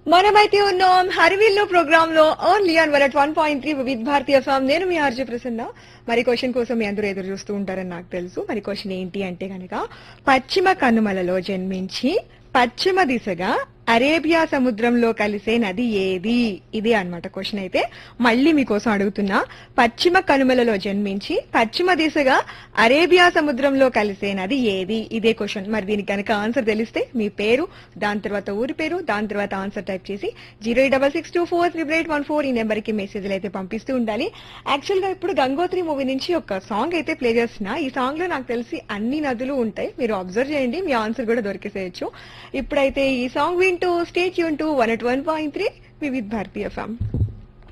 మనమైతే ఉన్నాం హరివిల్లు ప్రోగ్రామ్ లో ఓన్లీ ఆన్ 101.3 వివిధ భారతీయ ఎఫ్ఎం. నేను మీ ఆర్జే ప్రసన్న. మరి క్వశ్చన్ కోసం మీ అందరూ ఎదురు చూస్తూ ఉంటారని నాకు తెలుసు. మరి క్వశ్చన్ ఏంటి అంటే గనక, పశ్చిమ కనుమలలో జన్మించి పశ్చిమ దిశగా అరేబియా సముద్రంలో కలిసే నది ఏది? ఇదే అన్నమాట క్వశ్చన్. అయితే మళ్ళీ మీకోసం అడుగుతున్నా, పశ్చిమ కనుమలలో జన్మించి పశ్చిమ దిశగా అరేబియా సముద్రంలో కలిసే నది ఏది? ఇదే క్వశ్చన్. మరి దీనికి కనుక ఆన్సర్ తెలిస్తే మీ పేరు, దాని తర్వాత ఊరి పేరు, దాని తర్వాత ఆన్సర్ టైప్ చేసి 08662438814 ఈ నెంబర్ కి మెసేజ్లు అయితే పంపిస్తూ ఉండాలి. యాక్చువల్ గా ఇప్పుడు గంగోత్రి మూవీ నుంచి ఒక సాంగ్ అయితే ప్లే చేస్తున్నా. ఈ సాంగ్ లో నాకు తెలిసి అన్ని నదులు ఉంటాయి. మీరు అబ్జర్వ్ చేయండి, మీ ఆన్సర్ కూడా దొరికేసేయచ్చు. ఇప్పుడైతే ఈ సాంగ్ వింటూ స్టే ట్యూన్ టు 101.3 వివిధ భారతీయ ఎఫ్ఎం.